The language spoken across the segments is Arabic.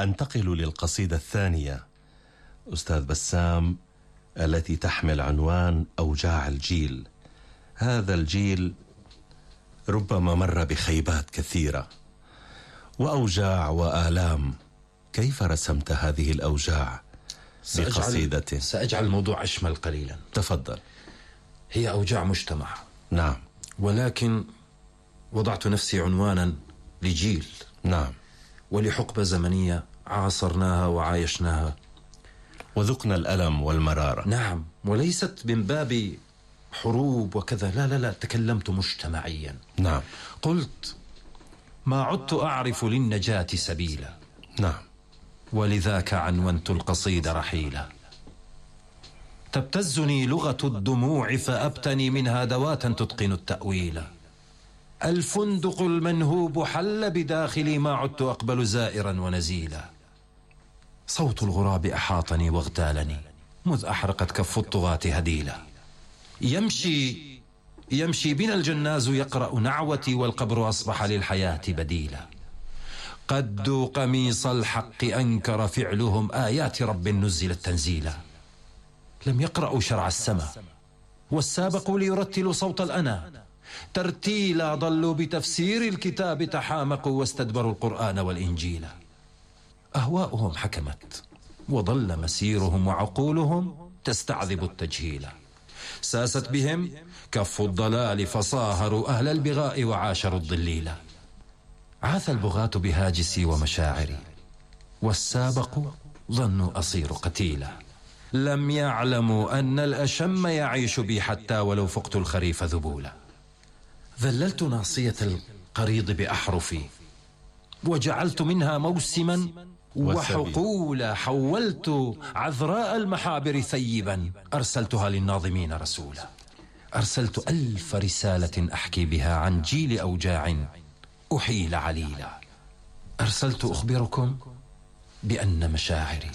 أنتقل للقصيدة الثانية أستاذ بسام، التي تحمل عنوان أوجاع الجيل. هذا الجيل ربما مر بخيبات كثيرة وأوجاع وآلام. كيف رسمت هذه الأوجاع بقصيدة؟ سأجعل الموضوع أشمل قليلا. تفضل. هي أوجاع مجتمع، نعم، ولكن وضعت نفسي عنوانا لجيل، نعم، ولحقبة زمنية عاصرناها وعايشناها وذقنا الألم والمرارة. نعم، وليست من باب حروب وكذا، لا لا لا، تكلمت مجتمعيا. نعم. قلت: ما عدت أعرف للنجاة سبيلا. نعم. ولذاك عنونت القصيدة رحيلا. تبتزني لغة الدموع فأبتني منها دواتا تتقن التأويل. الفندق المنهوب حل بداخلي، ما عدت أقبل زائرا ونزيلا. صوت الغراب أحاطني واغتالني، مذ أحرقت كف الطغاة هديلا. يمشي بنا الجناز يقرأ نعوتي، والقبر أصبح للحياة بديلا. قدوا قميص الحق أنكر فعلهم، آيات رب نزلت تنزيلا. لم يقرأوا شرع السماء، والسابق ليرتلوا صوت الأنا. ترتيلا ضلوا بتفسير الكتاب تحامقوا، واستدبروا القرآن والإنجيل. أهواؤهم حكمت وضل مسيرهم، وعقولهم تستعذب التجهيل. ساست بهم كف الضلال فصاهروا أهل البغاء وعاشروا الضليل. عاث البغاة بهاجسي ومشاعري، والسابق ظنوا أصير قتيلا. لم يعلموا أن الأشم يعيش بي، حتى ولو فقت الخريف ذبولا. ذللت ناصية القريض بأحرفي، وجعلت منها موسما وحقولا. حولت عذراء المحابر ثيبا، أرسلتها للناظمين رسولا. أرسلت 1000 رسالة أحكي بها عن جيل أوجاع أحيل عليلا. أرسلت أخبركم بأن مشاعري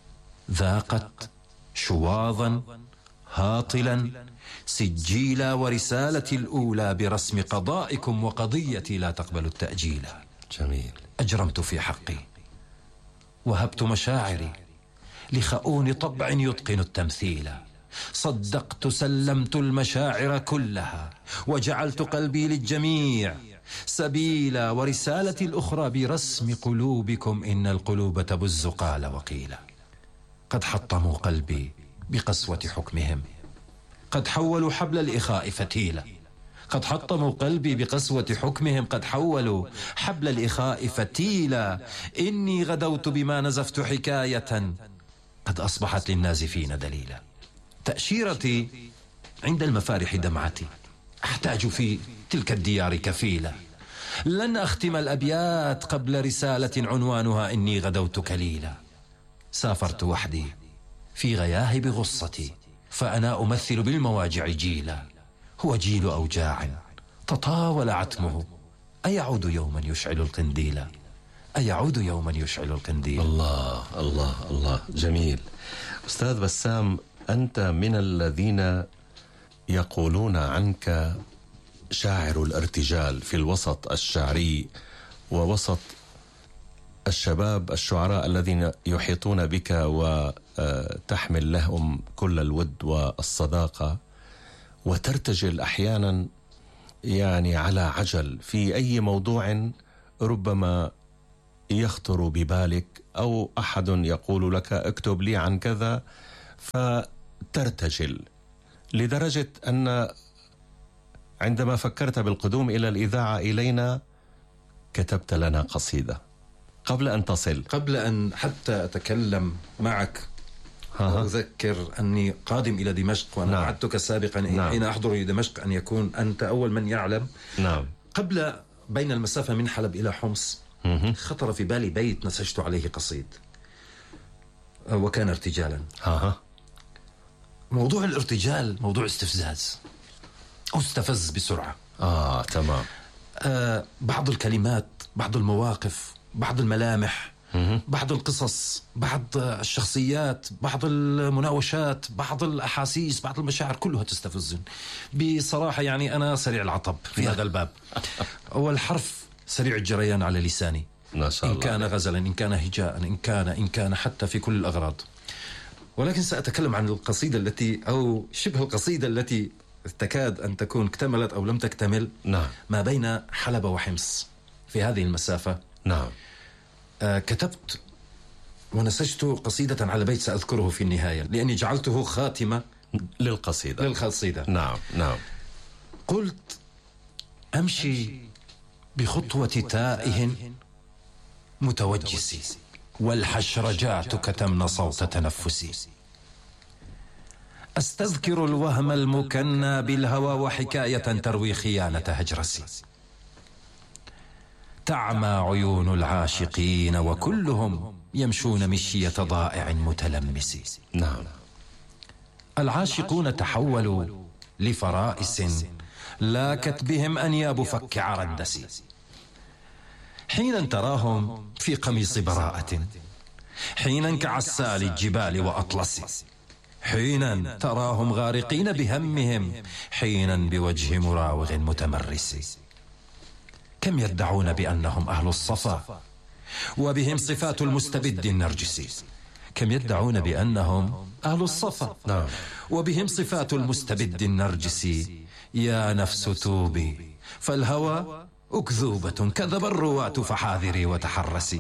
ذاقت شواظا هاطلا سجيلا، ورسالتي الأولى برسم قضائكم، وقضيتي لا تقبل التأجيل. جميل. أجرمت في حقي، وهبت مشاعري لخؤون طبع يتقن التمثيل. صدقت سلمت المشاعر كلها، وجعلت قلبي للجميع سبيلا. ورسالتي الأخرى برسم قلوبكم، إن القلوب تبز قال وقيل. قد حطموا قلبي بقسوة حكمهم، قد حولوا حبل الإخاء فتيلا. قد حطموا قلبي بقسوة حكمهم، قد حولوا حبل الإخاء فتيلا. إني غدوت بما نزفت حكاية، قد أصبحت للنازفين دليلا. تأشيرتي عند المفارح دمعتي، أحتاج في تلك الديار كفيلة. لن أختم الأبيات قبل رسالة عنوانها إني غدوت كليلا. سافرت وحدي في غياهب غصتي، فأنا أمثل بالمواجع جيلا. هو جيل أوجاع تطاول عتمه، أيعود يوما يشعل القنديل. أيعود يوما يشعل القنديل. الله الله الله، جميل. أستاذ بسام، أنت من الذين يقولون عنك شاعر الارتجال في الوسط الشعري ووسط الشباب الشعراء الذين يحيطون بك وتحمل لهم كل الود والصداقة، وترتجل أحيانا يعني على عجل في أي موضوع ربما يخطر ببالك، أو أحد يقول لك اكتب لي عن كذا فترتجل، لدرجة أن عندما فكرت بالقدوم إلى الإذاعة إلينا كتبت لنا قصيدة قبل أن تصل، قبل أن حتى أتكلم معك. أذكر أني قادم إلى دمشق، وأنا وعدتك سابقا حين أحضر إلى دمشق أن يكون أنت أول من يعلم. نعم. قبل بين المسافة من حلب إلى حمص خطر في بالي بيت نسجت عليه قصيد، وكان ارتجالا. موضوع الارتجال موضوع استفزاز، استفز بسرعة. تمام. بعض الكلمات، بعض المواقف، بعض الملامح، بعض القصص، بعض الشخصيات، بعض المناوشات، بعض الأحاسيس، بعض المشاعر، كلها تستفزني بصراحة. يعني أنا سريع العطب في هذا الباب، والحرف سريع الجريان على لساني، ما شاء إن الله كان عليك. غزلا، إن كان هجاء، إن كان حتى في كل الأغراض. ولكن سأتكلم عن القصيدة التي، أو شبه القصيدة التي تكاد أن تكون اكتملت أو لم تكتمل. نعم. ما بين حلب وحمص في هذه المسافة. نعم. كتبت ونسجت قصيدة على بيت سأذكره في النهاية، لأني جعلته خاتمة للقصيدة. نعم. نعم. قلت: أمشي بخطوة تائه متوجسي، والحشرجات كتمن صوت تنفسي. أستذكر الوهم المكنى بالهوى وحكاية تروي خيانة هجرسي. تعمى عيون العاشقين وكلهم يمشون مشية ضائع متلمس. نعم. العاشقون تحولوا لفرائس لاكت بهم أنياب فك عرندس. حينا تراهم في قميص براءة، حينا كعسال الجبال وأطلس، حينا تراهم غارقين بهمهم، حينا بوجه مراوغ متمرس. كم يدعون بأنهم أهل الصفا وبهم صفات المستبد النرجسي. كم يدعون بأنهم أهل الصفا نعم. وبهم صفات المستبد النرجسي. يا نفس توبي فالهوى أكذوبة، كذب الرواة فحاذري وتحرسي.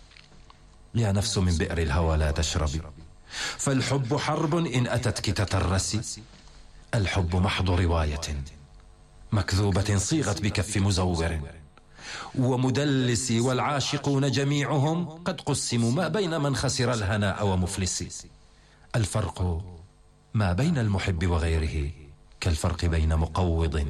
يا نفس من بئر الهوى لا تشربي، فالحب حرب إن أتتك تترسي. الحب محض رواية مكذوبة صيغت بكف مزور ومدلس، والعاشقون جميعهم قد قسموا ما بين من خسر الهناء ومفلس. الفرق ما بين المحب وغيره كالفرق بين مقوض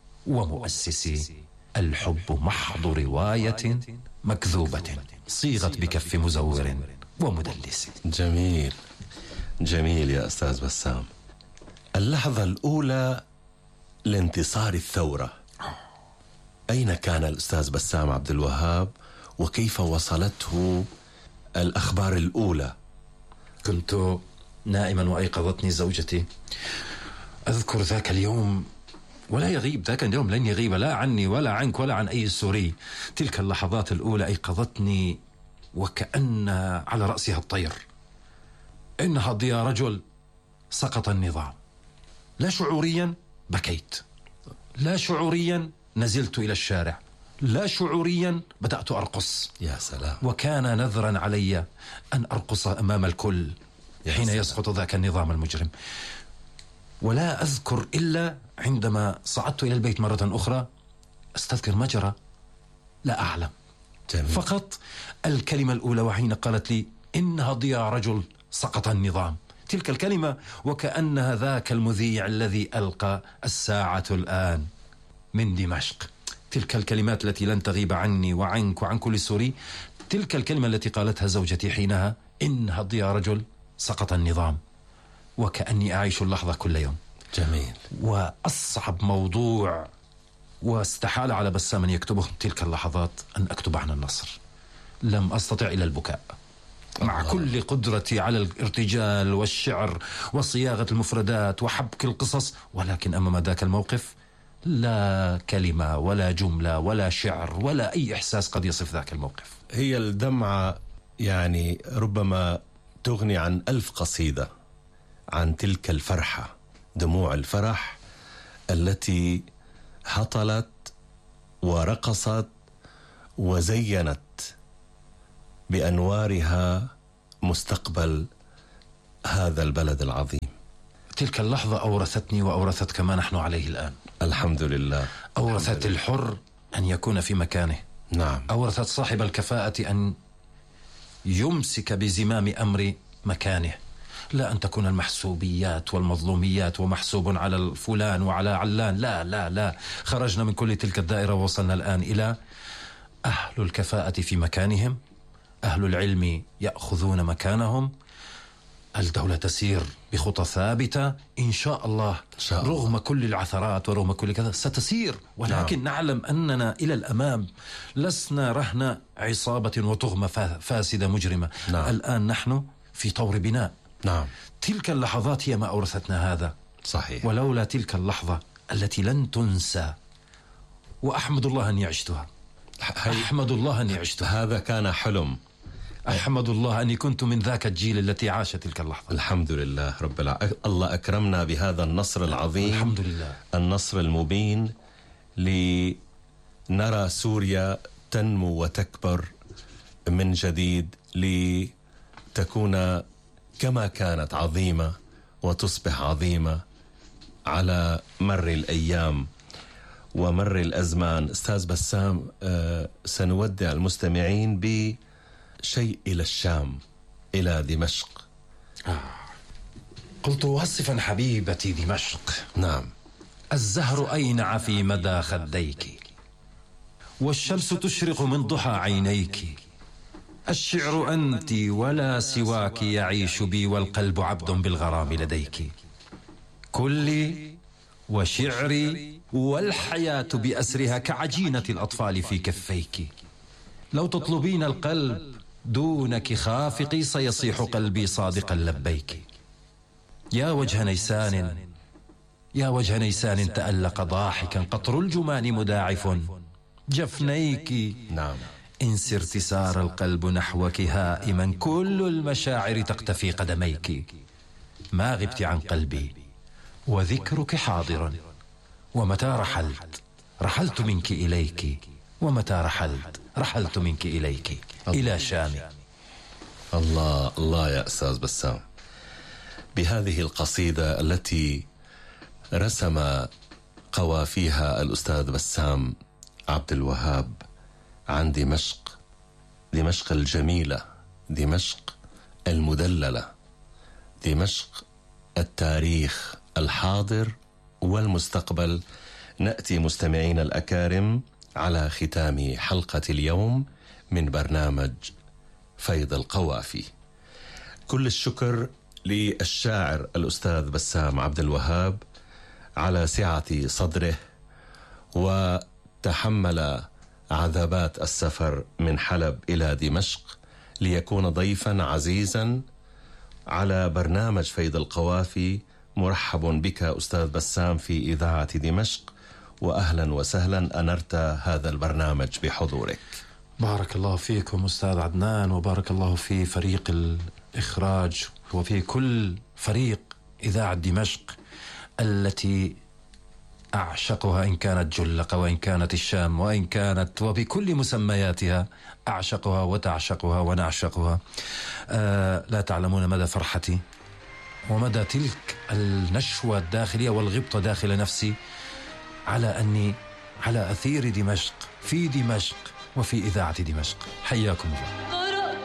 ومؤسس. الحب محض رواية مكذوبة صيغت بكف مزور ومدلس. جميل جميل يا أستاذ بسام. اللحظة الأولى لانتصار الثورة، أين كان الأستاذ بسام عبد الوهاب وكيف وصلته الأخبار الأولى؟ كنت نائما وأيقظتني زوجتي. أذكر ذاك اليوم ولا يغيب، ذاك اليوم لن يغيب لا عني ولا عنك ولا عن أي سوري. تلك اللحظات الأولى أيقظتني وكأن على رأسها الطير. إنها ضياء رجل سقط النظام. لا شعوريا بكيت، لا شعوريا نزلت إلى الشارع، لا شعوريا بدأت أرقص. يا سلام. وكان نذرا علي أن أرقص أمام الكل حين يسقط ذاك النظام المجرم. ولا أذكر إلا عندما صعدت إلى البيت مرة أخرى أستذكر ما جرى، لا أعلم. جميل. فقط الكلمة الأولى وحين قالت لي إنها ضياء رجل سقط النظام، تلك الكلمة وكأنها ذاك المذيع الذي ألقى الساعة الآن من دمشق. تلك الكلمات التي لن تغيب عني وعنك وعن كل سوري. تلك الكلمة التي قالتها زوجتي حينها، إنها ضياء رجل سقط النظام، وكأني أعيش اللحظة كل يوم. جميل. وأصعب موضوع واستحال على بسام أن يكتبه تلك اللحظات أن أكتب عن النصر. لم أستطع إلى البكاء مع كل قدرتي على الارتجال والشعر وصياغة المفردات وحبك القصص، ولكن أمام ذاك الموقف لا كلمة ولا جملة ولا شعر ولا أي إحساس قد يصف ذاك الموقف. هي الدمعة يعني ربما تغني عن 1000 قصيدة عن تلك الفرحة، دموع الفرح التي هطلت ورقصت وزينت بأنوارها مستقبل هذا البلد العظيم. تلك اللحظة أورثتني وأورثت كما نحن عليه الآن. الحمد لله. أورثت الحر أن يكون في مكانه. نعم. أورثت صاحب الكفاءة أن يمسك بزمام أمر مكانه، لا أن تكون المحسوبيات والمظلوميات ومحسوب على الفلان وعلى علان. لا لا لا، خرجنا من كل تلك الدائرة ووصلنا الآن إلى أهل الكفاءة في مكانهم، أهل العلم يأخذون مكانهم، الدولة تسير بخطى ثابتة إن شاء الله. رغم كل العثرات ورغم كل كذا ستسير، ولكن نعلم أننا إلى الأمام لسنا رهن عصابة وطغمة فاسدة مجرمة. الآن نحن في طور بناء. تلك اللحظات هي ما أورثتنا هذا. صحيح. ولولا تلك اللحظة التي لن تنسى، وأحمد الله أني عشتها، أحمد الله أني عشت. هذا كان حلم. أحمد الله أني كنت من ذاك الجيل التي عاشت تلك اللحظة. الحمد لله رب العالمين. الله أكرمنا بهذا النصر العظيم، الحمد لله، النصر المبين، لنرى سوريا تنمو وتكبر من جديد، لتكون كما كانت عظيمة وتصبح عظيمة على مر الأيام ومر الأزمان. أستاذ بسام، سنودع المستمعين بشيء إلى الشام، إلى دمشق. قلت واصفا حبيبتي دمشق. نعم. الزهر أينع في مدى خديك، والشمس تشرق من ضحى عينيك. الشعر أنت ولا سواك يعيش بي، والقلب عبد بالغرام لديك. كلي وشعري والحياة بأسرها كعجينة الأطفال في كفيك. لو تطلبين القلب دونك خافقي، سيصيح قلبي صادقا لبيك. يا وجه نيسان، يا وجه نيسان تألق ضاحكا، قطر الجمان مداعف جفنيك. نعم. إن سرت سار القلب نحوك هائما، كل المشاعر تقتفي قدميك. ما غبت عن قلبي وذكرك حاضر، ومتى رحلت رحلت منك إليك، ومتى رحلت رحلت منك إليك. إلى شام. الله الله يا أستاذ بسام، بهذه القصيدة التي رسم قوافيها الأستاذ بسام عبد الوهاب عن دمشق، دمشق الجميلة، دمشق المدللة، دمشق التاريخ الحاضر والمستقبل. نأتي مستمعين الأكارم على ختام حلقة اليوم من برنامج فيض القوافي. كل الشكر للشاعر الأستاذ بسام عبد الوهاب على سعة صدره، وتحمل عذابات السفر من حلب إلى دمشق ليكون ضيفا عزيزا على برنامج فيض القوافي. مرحب بك أستاذ بسام في إذاعة دمشق، وأهلا وسهلا، أنرت هذا البرنامج بحضورك. بارك الله فيكم أستاذ عدنان، وبارك الله في فريق الإخراج وفي كل فريق إذاعة دمشق التي أعشقها، إن كانت جلق وإن كانت الشام وإن كانت وبكل مسمياتها أعشقها وتعشقها ونعشقها. لا تعلمون مدى فرحتي ومدى تلك النشوة الداخلية والغبطة داخل نفسي على أني على أثير دمشق، في دمشق وفي إذاعة دمشق. حياكم الله.